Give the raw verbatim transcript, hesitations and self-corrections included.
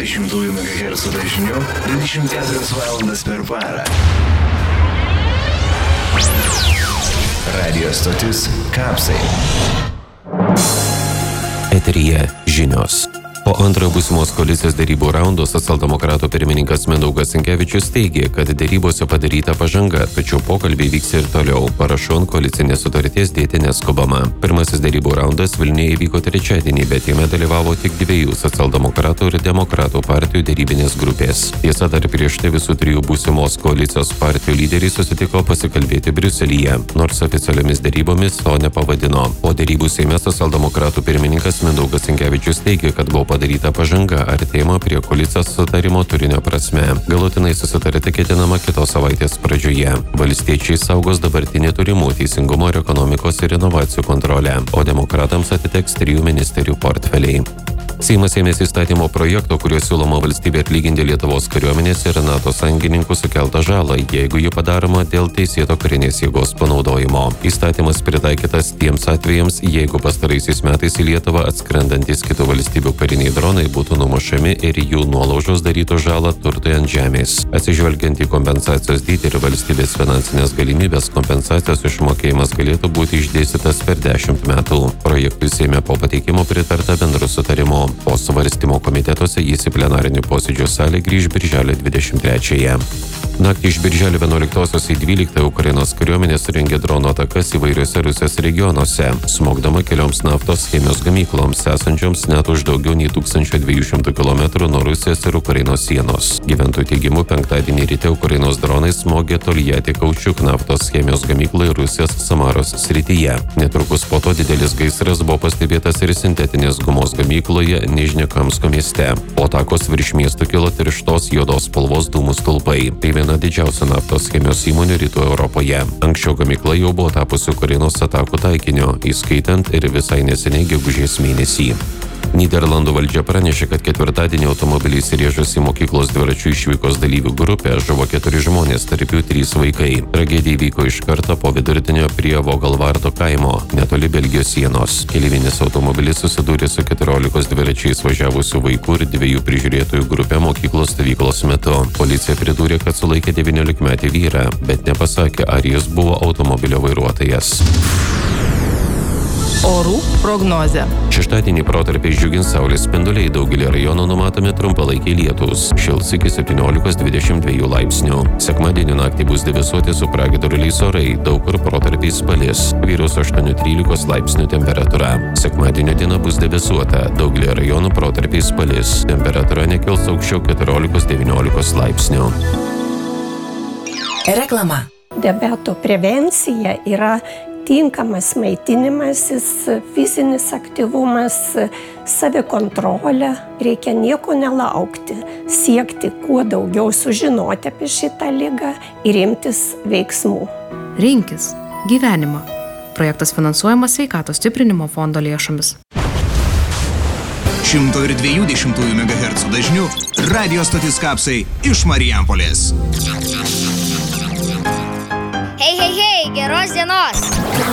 dvidešimt megahercų dažniu dvidešimt keturias valandas per parą. Radio stotis Kapsai. Eteryje žinios. Po antrojo būsimos koalicijos derybų raundo socialdemokratų pirmininkas Mindaugas Sinkevičius teigė, kad derybose padaryta pažanga, tačiau pokalbiai vyks ir toliau. Parašų ant koalicinės sutarties dėti neskubama. Pirmasis derybų raundas Vilniuje įvyko trečiadienį, bet jame dalyvavo tik dviejų socialdemokratų ir demokratų partijų derybinės grupės. Tiesa, dar prieš tai visų trijų būsimos koalicijos partijų lyderiai susitiko pasikalbėti Briuselyje, nors oficialiomis derybomis to nepavadino. Po derybų Seime socialdemokratų pirmininkas Mindaugas Sinkevičius teigė, kad buvo padaryta pažanga artėjimo prie koalicijos sutarimo turinio prasme. Galutinai susitarti ketinama kitos savaitės pradžioje. Valstiečiai saugos dabartinį turimų teisingumo ir ekonomikos ir inovacijų kontrolę, o demokratams atiteks trijų ministerijų portfeliai. Seimas ėmėsi įstatymo projekto, kuriuo siūloma valstybė atlyginti Lietuvos kariuomenės ir NATO sąjungininkų sukeltą žalą, jeigu ji padaroma dėl teisėto karinės jėgos panaudojimo. Įstatymas pritaikytas tiems atvejams, jeigu pastaraisiais metais į Lietuvą atskrendantis kitų valstybių kariniai dronai būtų numušami ir jų nuolaužos darytų žalą turtui ant žemės. Atsižvelgiant į kompensacijos dydį ir valstybės finansinės galimybės, kompensacijos išmokėjimas galėtų būti išdėstytas per dešimt metų. Projektui Seime po pateikimo pritarta bendru sutarimu. Po svarstymo komitetuose jis į plenarinių posėdžių salę grįž birželio dvidešimt trečiąją. Naktį iš birželio vienuoliktosios į dvyliktąją Ukrainos kariuomenė surengė dronų atakas įvairiuose Rusijos regionuose, smogdama kelioms naftos chemijos gamykloms, esančioms net už daugiau nei tūkstančio dviejų šimtų kilometrų nuo Rusijos ir Ukrainos sienos. Gyventojų teigimu, penktadienį ryte Ukrainos dronai smogė Toljatti Kaučiuk naftos chemijos gamyklai Rusijos Samaros srityje. Netrukus po to didelis gaisras buvo pastebėtas ir sintetinės gumos gamykloje Nižnekamsko mieste. Po atakos virš miesto kilo tirštos juodos spalvos dūmų stulpai. Tai viena didžiausia naftos chemijos įmonių rytų Europoje. Anksčiau gamykla jau buvo tapusi Ukrainos atakų taikiniu, įskaitant ir visai neseniai gegužės mėnesį. Nyderlandų valdžia pranešė, kad ketvirtadienį automobiliais įrėžus į mokyklos dviračių išvykos dalyvių grupę žuvo keturi žmonės, tarp jų trys vaikai. Tragedija įvyko iš karto po vidurdienio prie Vogalvardo kaimo, netoli Belgijos sienos. Keleivinis automobilis susidūrė su keturiolikos dviračiais važiavusių vaikų ir dviejų prižiūrėtojų grupė mokyklos stovyklos metu. Policija pridūrė, kad sulaikė devyniolikmetį vyrą, bet nepasakė, ar jis buvo automobilio vairuotojas. Orų prognozė. Šeštadienį protarpiais džiugins saulės spinduliai, daugelį rajonų numatomi trumpalaikiai lietūs. Šils iki septyniolikos dvidešimt dviejų laipsnių. Sekmadienį naktį bus debesuoti su pragiedruliais orai, daug kur protarpiais palis. Vyraus aštuoni trylikos laipsnių temperatūra. Sekmadienio diena bus debesuota, daugelį rajonų protarpiais palis. Temperatūra nekils aukščiau keturiolikos devyniolikos laipsnių. Reklama. Diabeto prevencija yra tinkamas maitinimasis, fizinis aktyvumas, savikontrolė. Reikia nieko nelaukti, siekti kuo daugiau sužinoti apie šitą ligą ir imtis veiksmų. Rinkis gyvenimą. Projektas finansuojamas Sveikatos stiprinimo fondo lėšomis. šimto dviejų dešimtųjų megahercų dažniu radio stotis Kapsai iš Marijampolės. Hei, hei, hei, geros dienos!